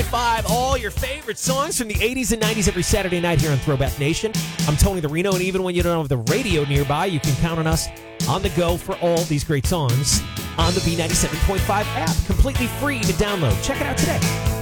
97.5, all your favorite songs from the 80s and 90s every Saturday night here on Throwback Nation. I'm Tony the Reno, and even when you don't have the radio nearby, you can count on us on the go for all these great songs on the B97.5 app. Completely free to download. Check it out today.